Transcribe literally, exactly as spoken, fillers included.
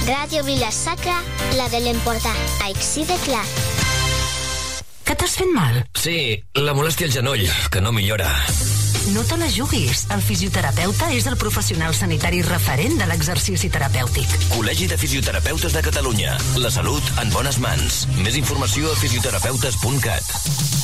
Ràdio Vila-sacra, la de l'Empordà. Així de clar. Que t'has fet mal? Sí, la molèstia al genoll, que no millora. No te la juguis. El fisioterapeuta és el professional sanitari referent de l'exercici terapèutic. Col·legi de Fisioterapeutes de Catalunya. La salut en bones mans. Més informació a fisioterapeutes punt cat.